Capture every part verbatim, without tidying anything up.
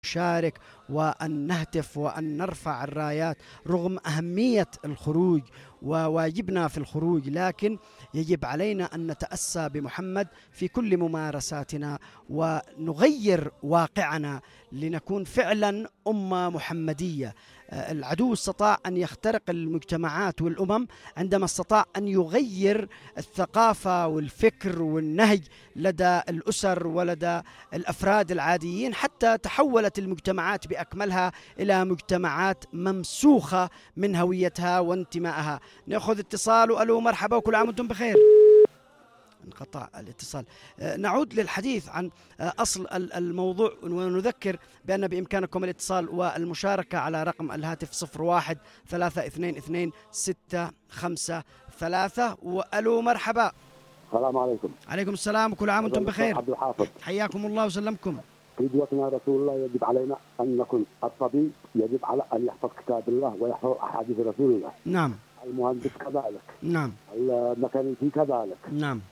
نشارك وأن نهتف وأن نرفع الرايات رغم أهمية الخروج وواجبنا في الخروج، لكن يجب علينا أن نتأسى بمحمد في كل ممارساتنا ونغير واقعنا لنكون فعلا أمة محمدية. العدو استطاع أن يخترق المجتمعات والأمم عندما استطاع أن يغير الثقافة والفكر والنهج لدى الأسر ولدى الأفراد العاديين، حتى تحولت المجتمعات بأكملها إلى مجتمعات ممسوخة من هويتها وانتمائها. نأخذ اتصال. ألو، مرحبا وكل عام وانتم بخير. انقطع الاتصال. نعود للحديث عن أصل الموضوع ونذكر بأن بإمكانكم الاتصال والمشاركة على رقم الهاتف صفر واحد ثلاثة اثنين اثنين ستة خمسة ثلاثة. وألو، مرحبا. السلام عليكم. عليكم السلام وكل عام وانتم بخير. عبد الحافظ، حياكم الله وسلمكم. قدوتنا رسول الله، يجب علينا أن نكون الطبيب يجب على أن يحفظ كتاب الله ويحفظ أحاديث رسول الله. نعم. المهندس كذلك. نعم. الميكانيكي كذلك. نعم.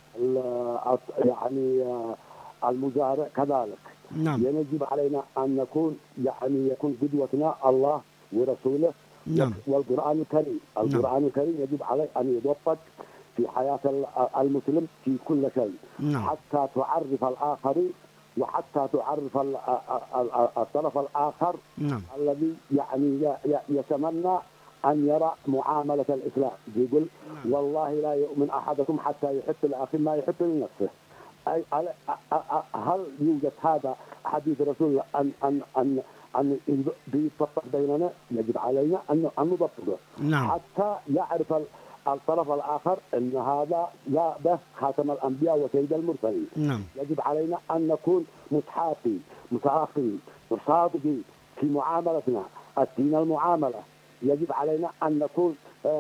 يعني المزارع كذلك. نعم. يجب علينا أن نكون يعني يكون قدوتنا الله ورسوله. نعم. والقرآن الكريم. القرآن الكريم يجب عليه أن يضبط في حياة المسلم في كل شيء. نعم. حتى تعرف الآخرين وحتى تعرف الطرف الآخر. نعم. الذي يعني يتمنى أن يرى معاملة الإسلام. يقول نعم. والله لا يؤمن أحدكم حتى يحب لأخيه ما يحب لنفسه. أي هل يوجد هذا حديث رسول الله أن أن أن أن بيطبق بيننا؟ يجب علينا أن أن نطبقه. نعم. حتى يعرف الطرف الآخر أن هذا لا به خاتم الأنبياء وسيد المرسلين. نعم. يجب علينا أن نكون متحافين متعاقلين وصادقين في معاملتنا. الدين المعاملة. يجب علينا أن نكون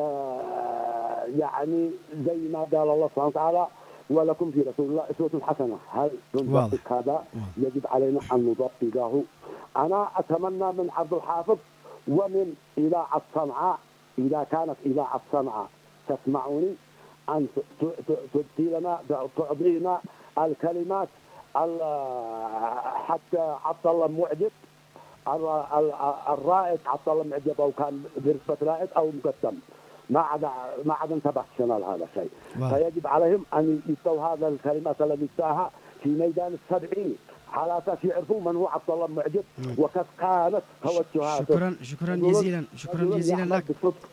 آه يعني زي ما قال الله سبحانه وتعالى ولكم في رسول الله أسوة حسنة. هل نطبق هذا؟ يجب علينا أن نطبقه. أنا أتمنى من عبد الحافظ ومن إذاعة صنعاء، إذا كانت إذاعة صنعاء تسمعوني، أن تؤتي لنا تعطينا الكلمات حتى عبد الله معجب الرائد عبد الله معجب أو كان برتبة رائد أو مقدم، ما عدا ما عدا انتبه شمال هذا الشيء. فيجب عليهم أن يستوى هذا الكلمات التي استاها في ميدان السبعين حالات يعرفوا من هو عبد الله معجب وكيف كانت توجهاته. شكرا شكرا جزيلا شكرا جزيلا لك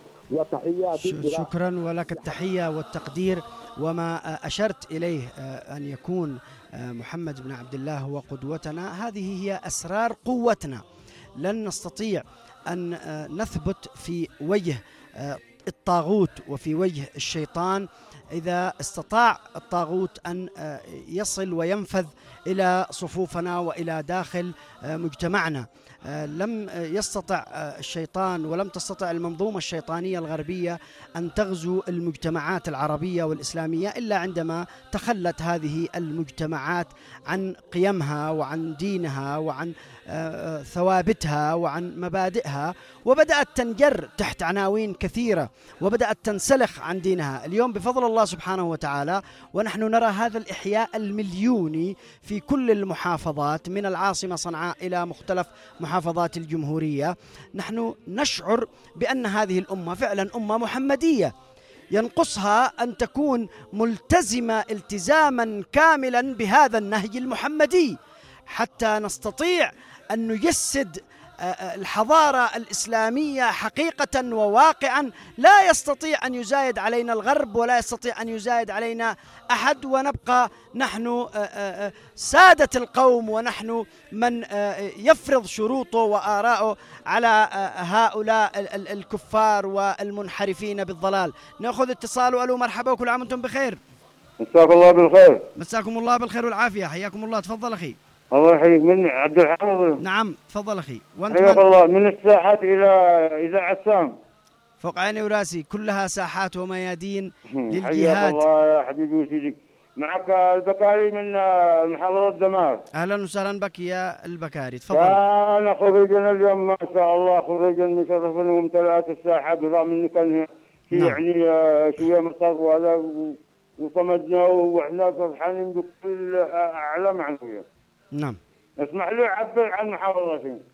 وتحياتي. شكرا ولك التحية والتقدير. وما أشرت إليه أن يكون محمد بن عبد الله هو قدوتنا، هذه هي أسرار قوتنا. لن نستطيع أن نثبت في وجه الطاغوت وفي وجه الشيطان إذا استطاع الطاغوت أن يصل وينفذ إلى صفوفنا وإلى داخل مجتمعنا. لم يستطع الشيطان ولم تستطع المنظومة الشيطانية الغربية أن تغزو المجتمعات العربية والإسلامية إلا عندما تخلت هذه المجتمعات عن قيمها وعن دينها وعن ثوابتها وعن مبادئها، وبدأت تنجر تحت عناوين كثيرة وبدأت تنسلخ عن دينها. اليوم بفضل الله سبحانه وتعالى ونحن نرى هذا الإحياء المليوني في كل المحافظات من العاصمة صنعاء إلى مختلف محافظات الجمهورية، نحن نشعر بأن هذه الأمة فعلا أمة محمدية، ينقصها أن تكون ملتزمة التزاما كاملا بهذا النهج المحمدي حتى نستطيع أن نجسد الحضارة الإسلامية حقيقة وواقعا. لا يستطيع أن يزايد علينا الغرب ولا يستطيع أن يزايد علينا أحد، ونبقى نحن سادة القوم ونحن من يفرض شروطه وآراءه على هؤلاء الكفار والمنحرفين بالضلال. نأخذ اتصال. ألو، مرحبا وكل عام وانتم بخير. مساكم الله بالخير. مساكم الله بالخير والعافية. حياكم الله. تفضل أخي. الله يحييك. من عبد الحافظ. نعم تفضل أخي. حياك الله. من الساحات إلى إذاعة سام. فوق عيني وراسي، كلها ساحات وميادين للجهاد. حياك الله يا حبيبي وسيدك. معك البكاري من محافظة دمار. أهلا وسهلا بك يا البكاري، تفضل. كان خريجنا اليوم ما شاء الله خريجا مشرفا وامتلأت الساحات برغم انه كان في نعم. يعني شوية مصر وهذا وصمدنا واحنا فرحانين بكل أعلى معنوية. نعم. اسمح لي أعبر عن محافظتي.